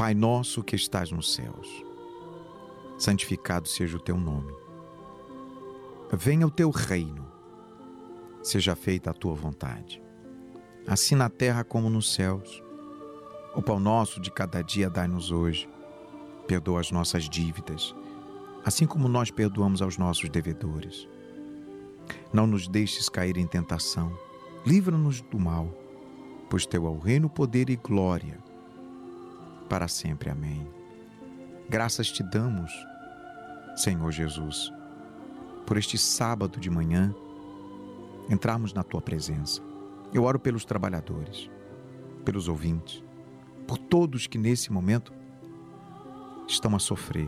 Pai nosso que estás nos céus, santificado seja o teu nome. Venha o teu reino, seja feita a tua vontade, assim na terra como nos céus. O pão nosso de cada dia dai-nos hoje. Perdoa as nossas dívidas, assim como nós perdoamos aos nossos devedores. Não nos deixes cair em tentação, livra-nos do mal, pois teu é o reino, poder e glória, para sempre. Amém. Graças te damos, Senhor Jesus, por este sábado de manhã, entrarmos na tua presença. Eu oro pelos trabalhadores, pelos ouvintes, por todos que nesse momento estão a sofrer,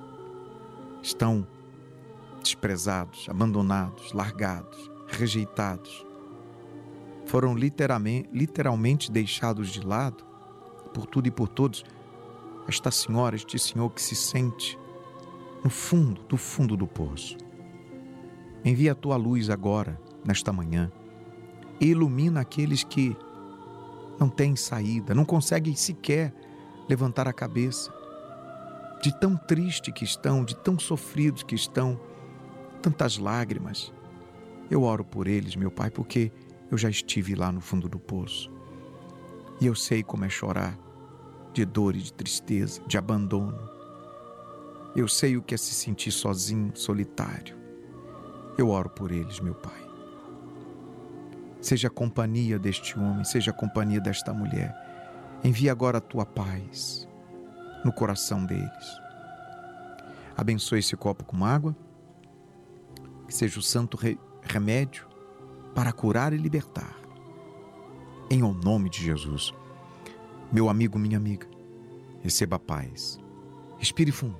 estão desprezados, abandonados, largados, rejeitados. Foram literalmente deixados de lado por tudo e por todos. Esta senhora, este senhor que se sente no fundo do poço. Envia a tua luz agora, nesta manhã, e ilumina aqueles que não têm saída, não conseguem sequer levantar a cabeça, de tão triste que estão, de tão sofridos que estão, tantas lágrimas. Eu oro por eles, meu Pai, porque eu já estive lá no fundo do poço e eu sei como é chorar de dor e de tristeza, de abandono. Eu sei o que é se sentir sozinho, solitário. Eu oro por eles, meu Pai. Seja a companhia deste homem, seja a companhia desta mulher. Envia agora a tua paz no coração deles. Abençoe esse copo com água, que seja o santo remédio para curar e libertar. Em o nome de Jesus. Meu amigo, minha amiga, receba a paz. Respire fundo.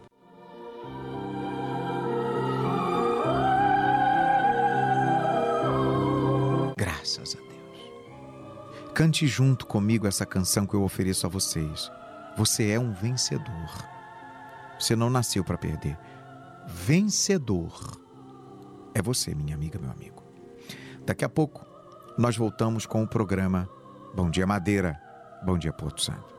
Graças a Deus. Cante junto comigo essa canção que eu ofereço a vocês. Você é um vencedor. Você não nasceu para perder. Vencedor é você, minha amiga, meu amigo. Daqui a pouco nós voltamos com o programa Bom Dia Madeira, Bom Dia Porto Santo.